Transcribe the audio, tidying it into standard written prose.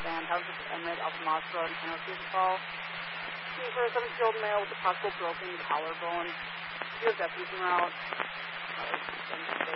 and houses Emmet off Moss Road in San Jose Fall. Looking for a 17-year-old male with a possible broken collarbone. He has deputies en route.